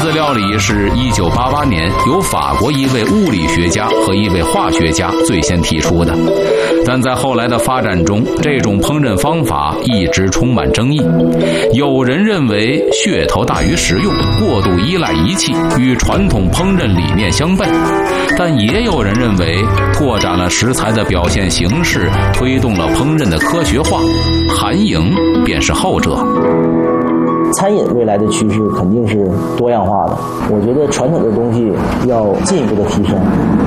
子料理是1988年由法国一位物理学家和一位化学家最先提出的，但在后来的发展中，这种烹饪方法一直充满争议。有人认为噱头大于实用，过度依赖仪器，与传统烹饪理念相悖，但也有人认为拓展了食材的表现形式，推动了烹饪的科学化。韩营便是后者。 餐饮未来的趋势肯定是多样化的，我觉得传统的东西要进一步的提升。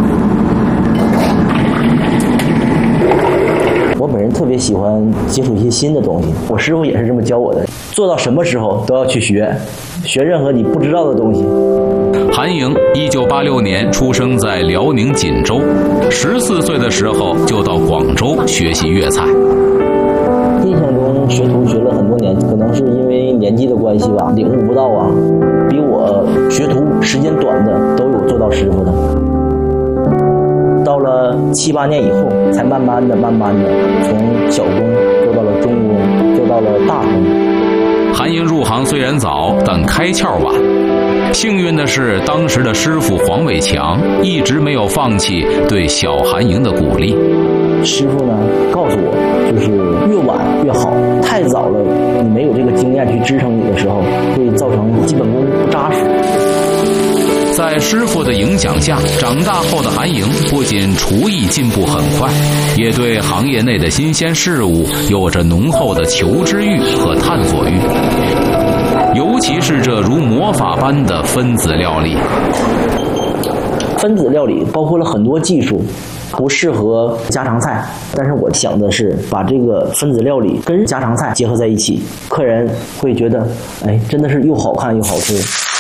我本人特别喜欢接触一些新的东西，我师傅也是这么教我的，做到什么时候都要去学任何你不知道的东西。 韩营1986年出生在辽宁锦州，14岁的时候就到广州学习粤菜。 印象中学徒学了很多年，可能是因为年纪的关系吧，领悟不到啊。比我学徒时间短的都有做到师傅的。到了7、8年以后，才慢慢的从小工做到了中工，做到了大工。 韩营入行虽然早，但开窍晚。幸运的是，当时的师傅黄伟强一直没有放弃对小韩营的鼓励。 师傅呢告诉我，就是越晚越好，太早了你没有这个经验去支撑你的时候，会造成基本功不扎实。 在师傅的影响下，长大后的韩营不仅厨艺进步很快，也对行业内的新鲜事物有着浓厚的求知欲和探索欲，尤其是这如魔法般的分子料理。 分子料理包括了很多技术，不适合家常菜，但是我想的是把这个分子料理跟家常菜结合在一起，客人会觉得真的是又好看又好吃。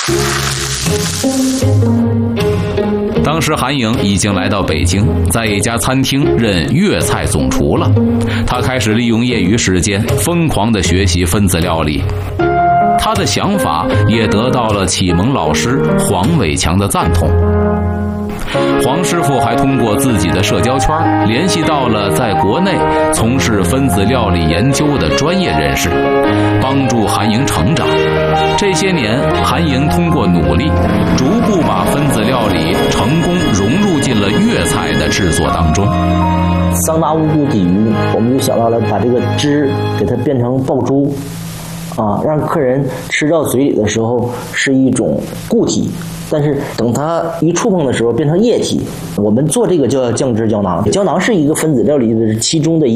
当时韩营已经来到北京，在一家餐厅任粤菜总厨了。他开始利用业余时间疯狂地学习分子料理，他的想法也得到了启蒙老师黄伟强的赞同。黄师傅还通过自己的社交圈联系到了在国内从事分子料理研究的专业人士，帮助韩营成长。这些年，韩营通过努力，逐步把分子料理成功融入进了粤菜的制作当中。 桑拿无骨鲫鱼，我们就想到了把这个汁给它变成爆珠，让客人吃到嘴里的时候是一种固体，但是等它一触碰的时候变成液体。我们做这个叫酱汁胶囊，胶囊是一个分子料理的其中的